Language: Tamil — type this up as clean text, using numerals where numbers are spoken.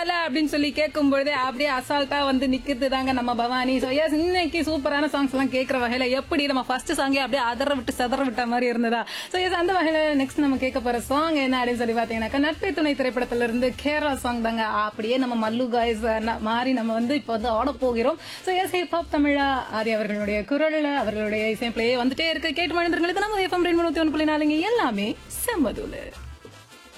பரவாயில்ல அப்படின்னு சொல்லி கேட்கும் பொழுதே அப்படியே அசால்ட்டா வந்து நிக்கிறது தாங்க நம்ம பவானி. சோ எஸ், இன்னைக்கு சூப்பரான சாங்ஸ் எல்லாம் கேட்கிற வகையில எப்படி நம்ம ஃபர்ஸ்ட் சாங்கே அப்படியே அதர விட்டு சதற விட்ட மாதிரி இருந்ததா. சோ எஸ், அந்த வகையில நெக்ஸ்ட் நம்ம கேட்க போற சாங் என்ன அப்படின்னு சொல்லி பாத்தீங்கன்னாக்கா நட்பே துணை திரைப்படத்துல இருந்து கேரளா சாங் தாங்க. அப்படியே நம்ம மல்லு காய்ஸ் மாறி நம்ம வந்து இப்ப வந்து ஆட போகிறோம். சோ எஸ், ஹிப்ஹாப் தமிழா ஆதி அவர்களுடைய குரல்ல அவர்களுடைய இசைப்பிலேயே வந்துட்டே இருக்கு. கேட்டு மனிதர்களுக்கு நம்ம FM 101.4 எல்லாமே செம்மதுல.